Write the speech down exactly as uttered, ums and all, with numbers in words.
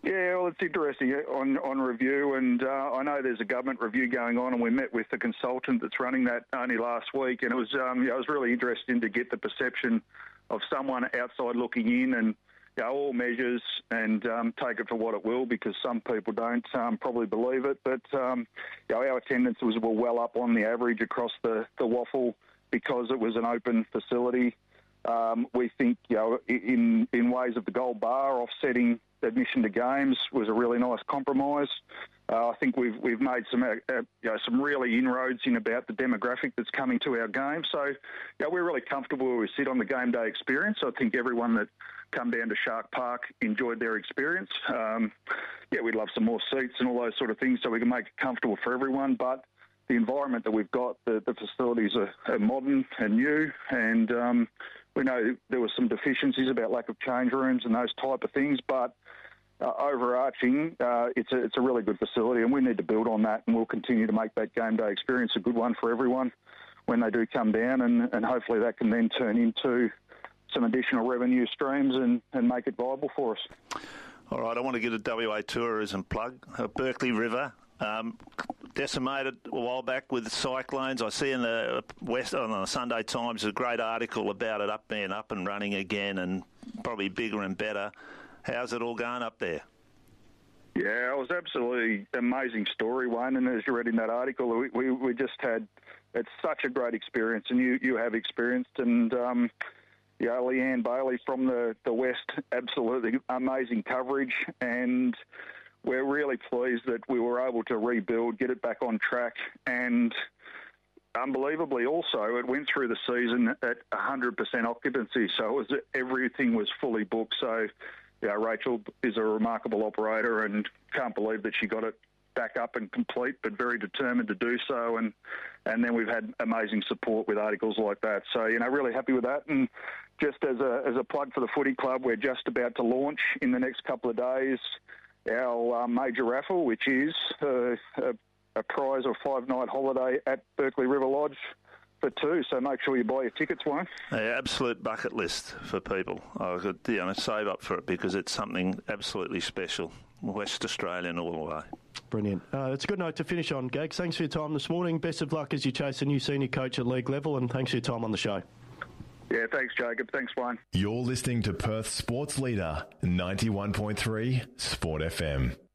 Yeah, well, it's interesting on, on review, and uh, I know there's a government review going on, and we met with the consultant that's running that only last week, and it was um, yeah, it was really interesting to get the perception of someone outside looking in, and you know, all measures, and um, take it for what it will, because some people don't um, probably believe it. But um, you know, our attendance was well up on the average across the, the waffle because it was an open facility. Um, we think, you know, in in ways of the gold bar offsetting admission to games was a really nice compromise. Uh, I think we've we've made some uh, you know some really inroads in about the demographic that's coming to our game. So, you know, we're really comfortable where we sit on the game day experience. I think everyone that come down to Shark Park enjoyed their experience. Um, yeah, we'd love some more seats and all those sort of things so we can make it comfortable for everyone. But the environment that we've got, the, the facilities are, are modern and new, and um, we know there were some deficiencies about lack of change rooms and those type of things, but uh, overarching, uh, it's a it's a really good facility, and we need to build on that, and we'll continue to make that game day experience a good one for everyone when they do come down, and, and hopefully that can then turn into some additional revenue streams and, and make it viable for us. All right, I want to get a W A tourism plug. Uh, Berkeley River, um, decimated a while back with cyclones. I see in the West on the Sunday Times a great article about it up being up and running again, and probably bigger and better. How's it all going up there? Yeah, it was absolutely amazing story, Wayne. And as you read in that article, we, we, we just had, it's such a great experience, and you, you have experienced. And, um, yeah, Leanne Bailey from the, the West, absolutely amazing coverage. And we're really pleased that we were able to rebuild, get it back on track. And unbelievably also, it went through the season at one hundred percent occupancy. So it was, everything was fully booked. So, yeah, Rachel is a remarkable operator, and can't believe that she got it back up and complete, but very determined to do so. And and then we've had amazing support with articles like that. So, you know, really happy with that. And just as a as a plug for the footy club, we're just about to launch in the next couple of days our uh, major raffle, which is uh, a, a prize or five-night holiday at Berkeley River Lodge for two, so make sure you buy your tickets, Wayne. Yeah, absolute bucket list for people. I could, you know, save up for it because it's something absolutely special. West Australian all the way. Brilliant. Uh, it's a good note to finish on, Gags. Thanks for your time this morning. Best of luck as you chase a new senior coach at league level, and thanks for your time on the show. Yeah, thanks, Jacob. Thanks, Wayne. You're listening to Perth Sports Leader, ninety-one point three Sport F M.